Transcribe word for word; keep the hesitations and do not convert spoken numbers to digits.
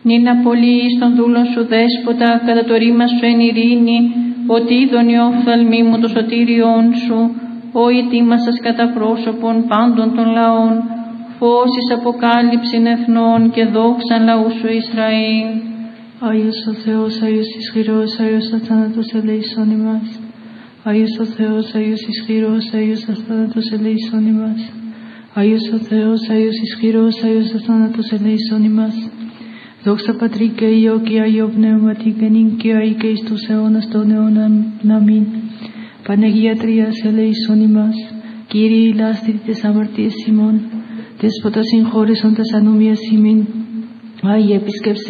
νυν απολύεις των δούλων σου δέσποτα, κατά το ρήμα σου εν ειρήνη, ότι είδον οι οφθαλμοί μου το σωτήριόν σου, ο ετοίμασας κατά πρόσωπον πάντων των λαών, φως εις αποκάλυψην εθνών και δόξαν λαού σου Ισραήλ. Άγιος ο Θεός, Άγιος ισχυρός, Άγιος αθάνατος ελέησον ημάς. Άγιος ο Θεός, Άγιος ισχυρός, Άγιος αθάνατος ελέησον ημάς. Άγιος ο Θεός, Άγιος ισχυρός, Άγιος αθάνατος ελέησον ημάς. Δόξα Πατρί και Υιό και Άγιο Πνεύματι και νυν και αεί και εις τους αιώνας των αιώνων. Αμήν. Παναγία Τρίας ελέησον ημάς. Κύριε ηλάστη τες αμαρτίες ημών, Δέσποτα συγχώρεσον τας ανομίας ημίν. Άγιε επισκέψτε